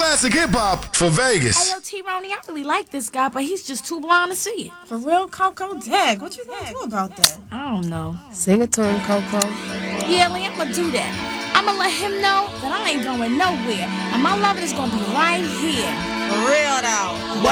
classic hip hop for Vegas. Hey, yo, T-Ronnie, I really like this guy, but he's just too blind to see it. For real, Coco? Dag, what you gonna do about that? I don't know. Sing it to him, Coco. Yeah, Lee, I'm gonna do that. I'm gonna let him know that I ain't going nowhere, and my loving is gonna be right here. For real, though.